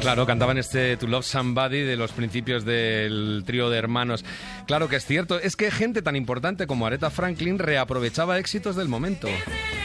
Claro, cantaban este To Love Somebody de los principios del trío de hermanos. Claro que es cierto, es que gente tan importante como Aretha Franklin reaprovechaba éxitos del momento.